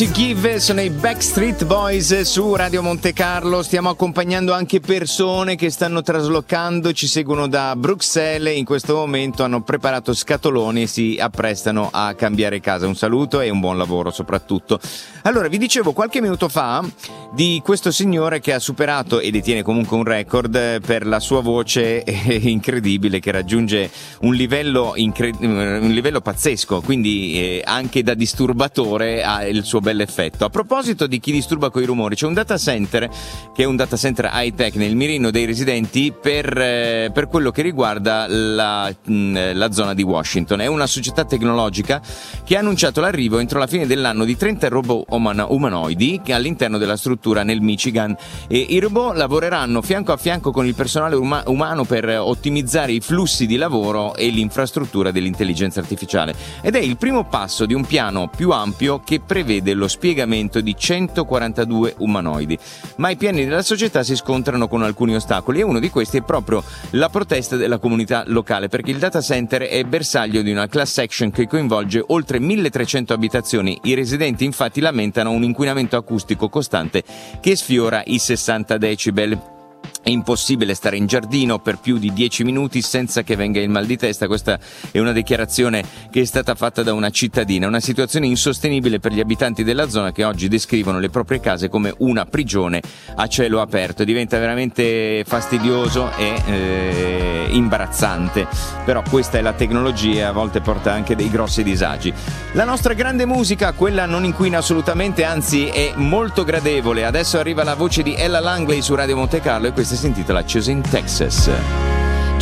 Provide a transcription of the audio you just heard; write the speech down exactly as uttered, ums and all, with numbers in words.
to Give sono i Backstreet Boys su Radio Monte Carlo. Stiamo accompagnando anche persone che stanno traslocando, ci seguono da Bruxelles, in questo momento hanno preparato scatoloni e si apprestano a cambiare casa. Un saluto e un buon lavoro soprattutto. Allora, vi dicevo qualche minuto fa di questo signore che ha superato e detiene comunque un record per la sua voce incredibile, che raggiunge un livello, incre- un livello pazzesco, quindi eh, anche da disturbatore ha il suo bel effetto. A proposito di chi disturba coi rumori, c'è un data center che è un data center high tech nel mirino dei residenti per, eh, per quello che riguarda la, mh, la zona di Washington. È una società tecnologica che ha annunciato l'arrivo entro la fine dell'anno di trenta robot uman- umanoidi che all'interno della struttura nel Michigan, e i robot lavoreranno fianco a fianco con il personale uma- umano per ottimizzare i flussi di lavoro e l'infrastruttura dell'intelligenza artificiale, ed è il primo passo di un piano più ampio che prevede lo spiegamento di centoquarantadue umanoidi. Ma i piani della società si scontrano con alcuni ostacoli e uno di questi è proprio la protesta della comunità locale, perché il data center è bersaglio di una class action che coinvolge oltre milletrecento abitazioni. I residenti infatti lamentano un inquinamento acustico costante che sfiora i sessanta decibel. È impossibile stare in giardino per più di dieci minuti senza che venga il mal di testa. Questa è una dichiarazione che è stata fatta da una cittadina. Una situazione insostenibile per gli abitanti della zona, che oggi descrivono le proprie case come una prigione a cielo aperto. Diventa veramente fastidioso e eh, imbarazzante, però questa è la tecnologia e a volte porta anche dei grossi disagi. La nostra grande musica, quella non inquina assolutamente, anzi è molto gradevole. Adesso arriva la voce di Ella Langley su Radio Monte Carlo e questa si intitola Choosing Texas.